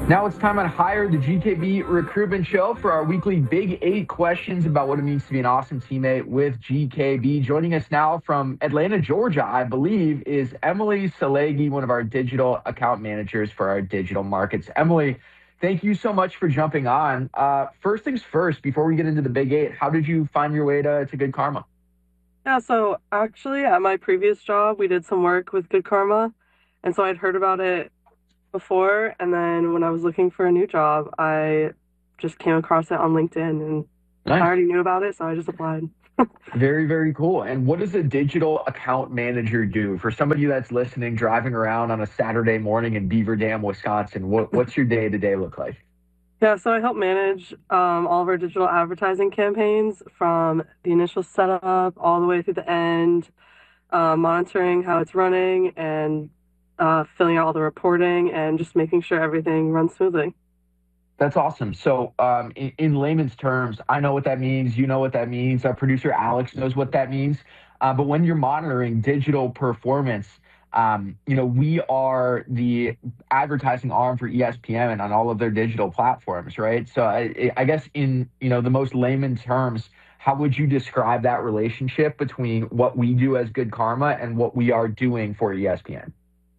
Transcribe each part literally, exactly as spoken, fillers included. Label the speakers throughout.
Speaker 1: Now it's time on Hire, the G K B recruitment show for our weekly Big Eight questions about what it means to be an awesome teammate with G K B. Joining us now from Atlanta, Georgia, I believe, is Emily Salegi, one of our digital account managers for our digital markets. Emily, thank you so much for jumping on. Uh, first things first, before we get into the Big Eight, how did you find your way to, to Good Karma?
Speaker 2: Yeah, so actually at my previous job, we did some work with Good Karma. And so I'd heard about it before. And then when I was looking for a new job, I just came across it on LinkedIn and I
Speaker 1: Nice.
Speaker 2: already knew about it, so I just applied.
Speaker 1: Very, very cool. And what does a digital account manager do for somebody that's listening, driving around on a Saturday morning in Beaver Dam, Wisconsin? What what's your day to day look like?
Speaker 2: Yeah, so I help manage um, all of our digital advertising campaigns from the initial setup all the way through the end, uh, monitoring how it's running and uh, filling out all the reporting and just making sure everything runs smoothly.
Speaker 1: That's awesome. So, um, in, in layman's terms, I know what that means. You know what that means. Our producer Alex knows what that means. Uh, but when you're monitoring digital performance, um, you know, we are the advertising arm for E S P N and on all of their digital platforms, right? So, I, I guess in you know the most layman terms, how would you describe that relationship between what we do as Good Karma and what we are doing for E S P N?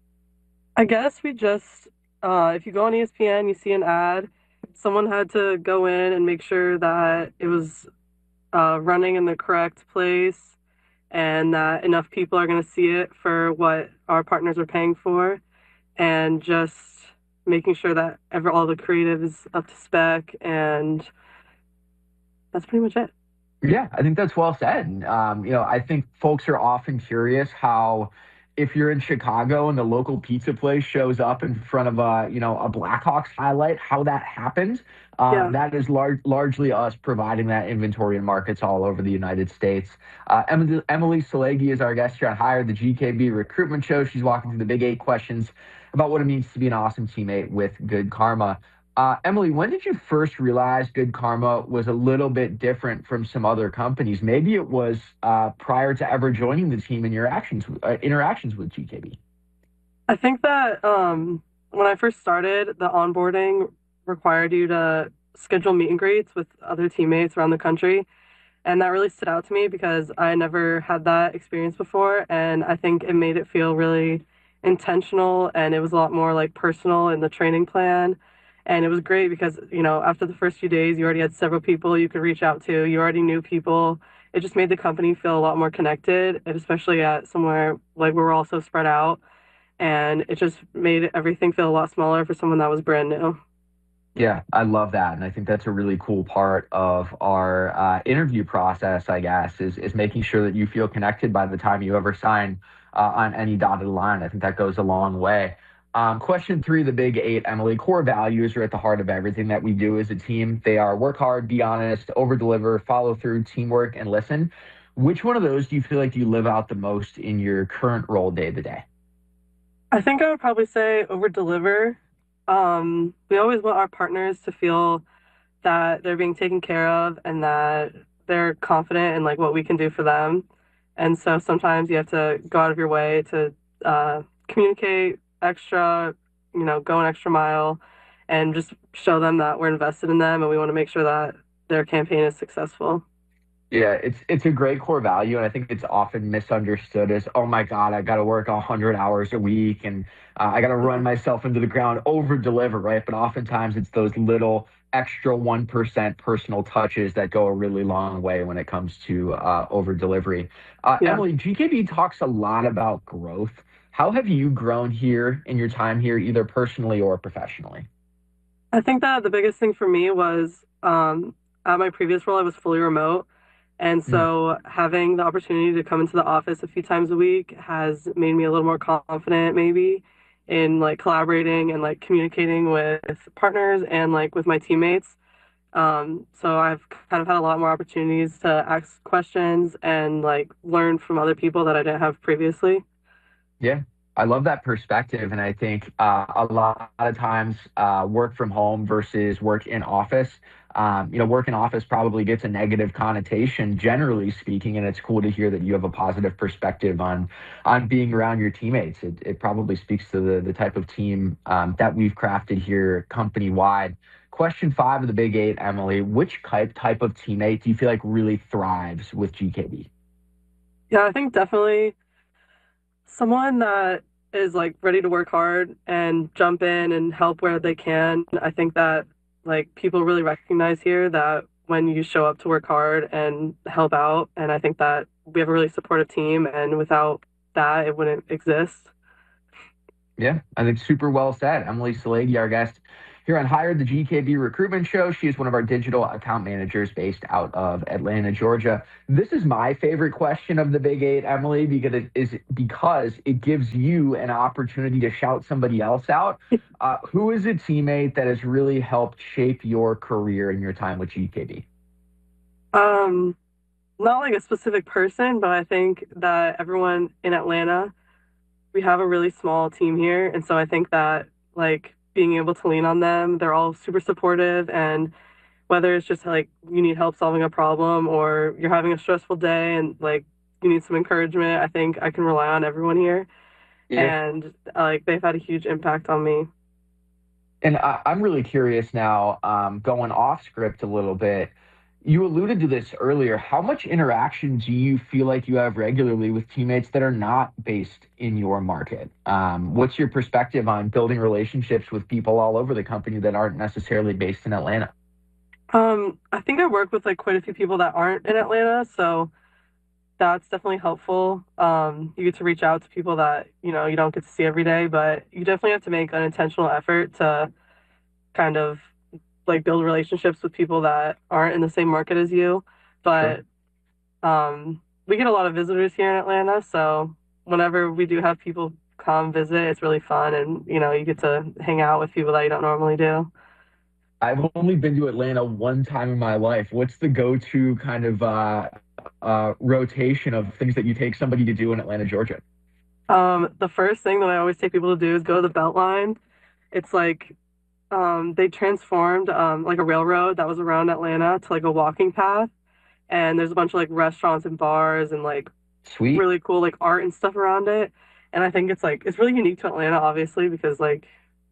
Speaker 2: I guess we just, uh, if you go on E S P N, you see an ad, someone had to go in and make sure that it was uh, running in the correct place and that enough people are going to see it for what our partners are paying for, and just making sure that ever all the creative is up to spec, and that's pretty much it.
Speaker 1: Yeah, I think that's well said. Um, you know, I think folks are often curious how if you're in Chicago and the local pizza place shows up in front of a, you know, a Blackhawks highlight, how that happened. Um,
Speaker 2: Yeah.
Speaker 1: that is lar- largely us providing that inventory in markets all over the United States. Uh, Emily, Emily Salegi is our guest here on Hire, the G K B recruitment show. She's walking through the big eight questions about what it means to be an awesome teammate with Good Karma. Uh, Emily, when did you first realize Good Karma was a little bit different from some other companies? Maybe it was uh, prior to ever joining the team and your actions, uh, interactions with G K B.
Speaker 2: I think that um, when I first started, the onboarding required you to schedule meet and greets with other teammates around the country. And that really stood out to me because I never had that experience before. And I think it made it feel really intentional and it was a lot more like personal in the training plan. And it was great because, you know, after the first few days, you already had several people you could reach out to. You already knew people. It just made the company feel a lot more connected, and especially at somewhere like where we're all so spread out. And it just made everything feel a lot smaller for someone that was brand new.
Speaker 1: Yeah, I love that, and I think that's a really cool part of our uh, interview process. I guess is is making sure that you feel connected by the time you ever sign uh, on any dotted line. I think that goes a long way. Um, question three, the big eight, Emily. Core values are at the heart of everything that we do as a team. They are work hard, be honest, over deliver, follow through, teamwork, and listen. Which one of those do you feel like you live out the most in your current role day to day?
Speaker 2: I think I would probably say over deliver. Um, we always want our partners to feel that they're being taken care of and that they're confident in like what we can do for them. And so sometimes you have to go out of your way to uh, communicate extra, you know, go an extra mile and just show them that we're invested in them and we want to make sure that their campaign is successful.
Speaker 1: Yeah, it's it's a great core value, and I think it's often misunderstood as, oh my God, I got to work a hundred hours a week, and uh, I got to run
Speaker 2: Mhm.
Speaker 1: myself into the ground, over deliver, right? But oftentimes it's those little extra one percent personal touches that go a really long way when it comes to uh, over delivery. Uh,
Speaker 2: Yeah.
Speaker 1: Emily, G K B talks a lot about growth. How have you grown here in your time here, either personally or professionally?
Speaker 2: I think that the biggest thing for me was um, at my previous role, I was fully remote. And
Speaker 1: Mm,
Speaker 2: so having the opportunity to come into the office a few times a week has made me a little more confident, maybe, in like collaborating and like communicating with partners and like with my teammates. Um, so I've kind of had a lot more opportunities to ask questions and like learn from other people that I didn't have previously.
Speaker 1: yeah. I love that perspective, and I think uh, a lot of times uh, work from home versus work in office. Um, you know, work in office probably gets a negative connotation, generally speaking, and it's cool to hear that you have a positive perspective on on being around your teammates. It, it probably speaks to the the type of team um, that we've crafted here company wide. Question five of the Big Eight, Emily: which type type of teammate do you feel like really thrives with G K B?
Speaker 2: Yeah, I think definitely someone that is like ready to work hard and jump in and help where they can. I think that like people really recognize here that when you show up to work hard and help out, and I think that we have a really supportive team, and without that, it wouldn't exist.
Speaker 1: Yeah, I think super well said. Emily Saladi, our guest here on Hired, the G K B Recruitment Show. She is one of our digital account managers based out of Atlanta, Georgia. This is my favorite question of the Big Eight, Emily, because it is because it gives you an opportunity to shout somebody else out. Uh, who is a teammate that has really helped shape your career in your time with G K B?
Speaker 2: Um, Not like a specific person, but I think that everyone in Atlanta, we have a really small team here, and so I think that like being able to lean on them, they're all super supportive, and whether it's just like you need help solving a problem or you're having a stressful day and like you need some encouragement, I think I can rely on everyone here,
Speaker 1: Yeah.
Speaker 2: and uh, like they've had a huge impact on me.
Speaker 1: And I, I'm really curious now, um, going off script a little bit. You alluded to this earlier. How much interaction do you feel like you have regularly with teammates that are not based in your market? Um, what's your perspective on building relationships with people all over the company that aren't necessarily based in Atlanta?
Speaker 2: Um, I think I work with like quite a few people that aren't in Atlanta, so that's definitely helpful. Um, you get to reach out to people that, you know, you don't get to see every day, but you definitely have to make an intentional effort to kind of like build relationships with people that aren't in the same market as you.
Speaker 1: Sure.
Speaker 2: But um, we get a lot of visitors here in Atlanta, so whenever we do have people come visit, it's really fun, and you know, you get to hang out with people that you don't normally do.
Speaker 1: I've only been to Atlanta one time in my life. What's the go-to kind of uh, uh, rotation of things that you take somebody to do in Atlanta, Georgia?
Speaker 2: Um, the first thing that I always take people to do is go to the Beltline. It's like um, they transformed um, like a railroad that was around Atlanta to like a walking path, and there's a bunch of like restaurants and bars and like
Speaker 1: Sweet.
Speaker 2: really cool like art and stuff around it. And I think it's like it's really unique to Atlanta, obviously, because like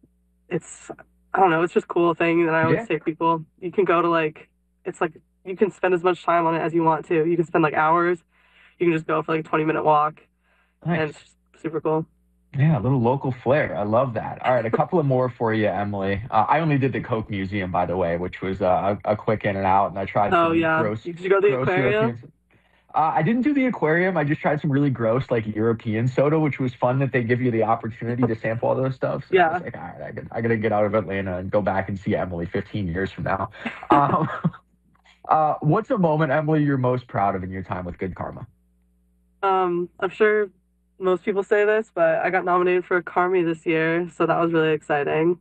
Speaker 2: it's I don't know, it's just a cool thing that I always
Speaker 1: Yeah.
Speaker 2: say to people. You can go to like it's like you can spend as much time on it as you want to. You can spend like hours. You can just go for like a twenty minute walk, and it's
Speaker 1: Nice.
Speaker 2: just super cool.
Speaker 1: Yeah, a little local flair. I love that. All right, a couple of more for you, Emily. Uh, I only did the Coke Museum, by the way, which was uh, a, a quick in and out, and I tried
Speaker 2: Oh
Speaker 1: some
Speaker 2: yeah,
Speaker 1: gross,
Speaker 2: did you go to the
Speaker 1: gross
Speaker 2: aquarium?
Speaker 1: European. Uh, I didn't do the aquarium. I just tried some really gross, like European soda, which was fun that they give you the opportunity to sample all those stuff. So I was
Speaker 2: Yeah.
Speaker 1: like, all right, I got, I got to get out of Atlanta and go back and see Emily fifteen years from now. Um, uh, what's a moment, Emily, you're most proud of in your time with Good Karma?
Speaker 2: Um, I'm sure most people say this, but I got nominated for a Carmi this year, so that was really exciting.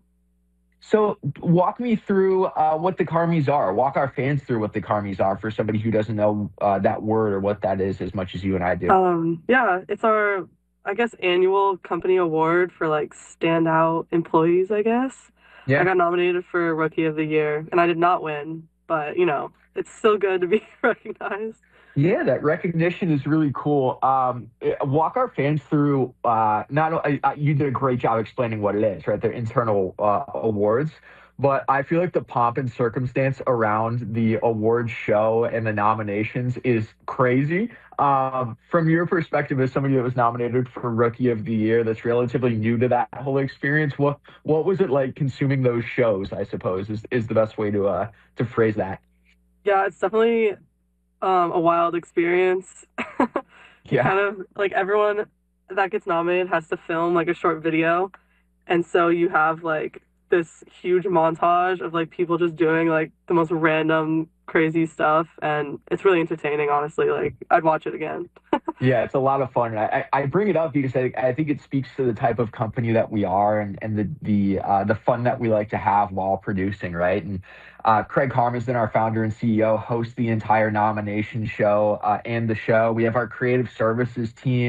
Speaker 1: So walk me through uh, what the Carmies are. Walk our fans through what the Carmies are for somebody who doesn't know uh, that word or what that is as much as you and I do.
Speaker 2: Um, yeah, it's our, I guess, annual company award for like standout employees, I guess. I
Speaker 1: Yeah.
Speaker 2: got nominated for Rookie of the Year, and I did not win, but you know, it's still good to be recognized.
Speaker 1: Yeah, that recognition is really cool. Um, eh, walk our fans through. Uh, not o- uh, You did a great job explaining what it is, right? They're internal uh, awards, but I feel like the pomp and circumstance around the award show and the nominations is crazy. Um, from your perspective, as somebody that was nominated for Rookie of the Year, that's relatively new to that whole experience, what what was it like consuming those shows? I suppose is is the best way to uh to phrase that.
Speaker 2: Yeah, it's definitely um a wild experience. You
Speaker 1: Yeah.
Speaker 2: kind of like everyone that gets nominated has to film like a short video. And so you have like this huge montage of like people just doing like the most random crazy stuff, and it's really entertaining, honestly. Like I'd watch it again.
Speaker 1: Yeah, it's a lot of fun. I, I I bring it up because I, I think it speaks to the type of company that we are and, and the the uh, the fun that we like to have while producing, right? And uh, Craig Harmiston, our founder and C E O, hosts the entire nomination show uh, and the show. We have our creative services team.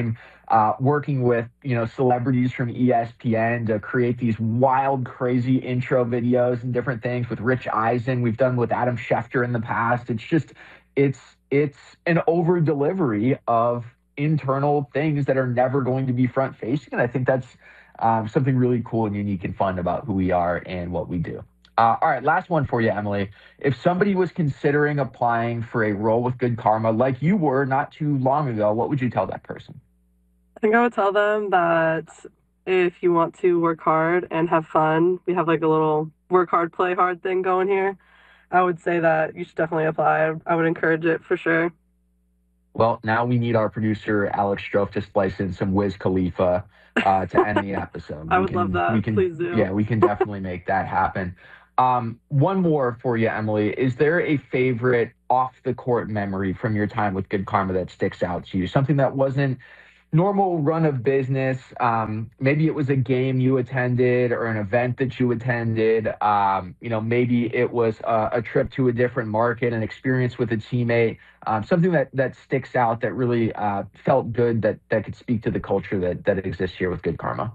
Speaker 1: uh, working with, you know, celebrities from E S P N to create these wild, crazy intro videos and different things with Rich Eisen. We've done with Adam Schefter in the past. It's just, it's, it's an over delivery of internal things that are never going to be front facing. And I think that's um, something really cool and unique and fun about who we are and what we do. Uh, all right, last one for you, Emily. If somebody was considering applying for a role with Good Karma, like you were not too long ago, what would you tell that person?
Speaker 2: I think I would tell them that if you want to work hard and have fun, we have like a little work hard, play hard thing going here. I would say that you should definitely apply. I would encourage it for sure.
Speaker 1: Well, now we need our producer Alex Strofe to splice in some Wiz Khalifa uh, to end the episode.
Speaker 2: I
Speaker 1: We
Speaker 2: would love
Speaker 1: can, we
Speaker 2: that.
Speaker 1: can,
Speaker 2: Please do.
Speaker 1: yeah, we can definitely make that happen. Um, one more for you, Emily. Is there a favorite off the court memory from your time with Good Karma that sticks out to you? Something that wasn't normal run of business. Um, maybe it was a game you attended or an event that you attended. Um, you know, maybe it was a, a trip to a different market, an experience with a teammate, um, something that that sticks out that really uh, felt good that that could speak to the culture that that exists here with Good Karma.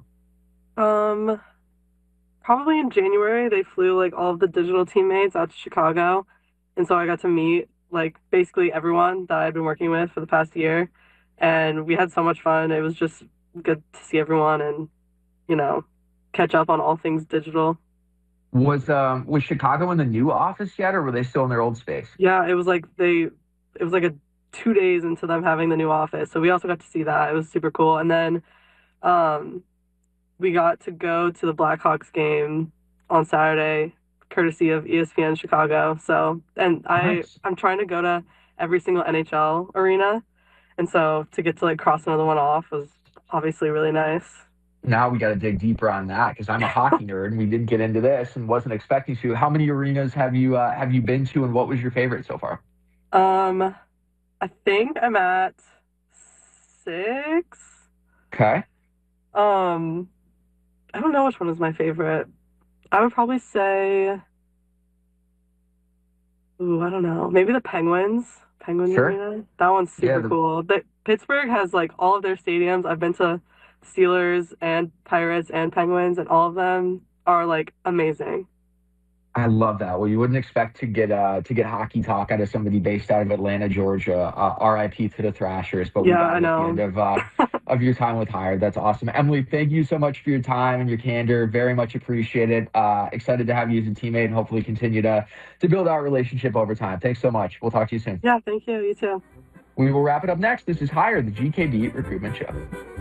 Speaker 2: Um, Probably in January, they flew like all of the digital teammates out to Chicago. And so I got to meet like basically everyone that I'd been working with for the past year. And we had so much fun. It was just good to see everyone and, you know, catch up on all things digital.
Speaker 1: Was um was Chicago in the new office yet, or were they still in their old space?
Speaker 2: Yeah, it was like they, it was like a two days into them having the new office. So we also got to see that. It was super cool. And then, um, we got to go to the Blackhawks game on Saturday, courtesy of E S P N Chicago. So, and I
Speaker 1: Nice.
Speaker 2: I'm trying to go to every single N H L arena, and so to get to like cross another one off was obviously really nice.
Speaker 1: Now we got to dig deeper on that because I'm a hockey nerd and we didn't get into this and wasn't expecting to. How many arenas have you uh, have you been to, and what was your favorite so far?
Speaker 2: Um, I think I'm at six.
Speaker 1: Okay.
Speaker 2: Um, I don't know which one is my favorite. I would probably say, ooh, I don't know, maybe the Penguins, Penguins
Speaker 1: Sure.
Speaker 2: Arena. That one's
Speaker 1: Yeah.
Speaker 2: super
Speaker 1: The,
Speaker 2: cool. The Pittsburgh has like all of their stadiums. I've been to Steelers and Pirates and Penguins, and all of them are like amazing.
Speaker 1: I love that. Well, you wouldn't expect to get uh to get hockey talk out of somebody based out of Atlanta, Georgia. Uh, R I P to the Thrashers, but we
Speaker 2: Yeah,
Speaker 1: got
Speaker 2: I
Speaker 1: it at the end
Speaker 2: know.
Speaker 1: of uh of your time with Hired. That's awesome, Emily. Thank you so much for your time and your candor. Very much appreciated. Uh, excited to have you as a teammate and hopefully continue to to build our relationship over time. Thanks so much. We'll talk to you soon.
Speaker 2: Yeah, thank you. You too.
Speaker 1: We will wrap it up next. This is Hired, the G K B Recruitment Show.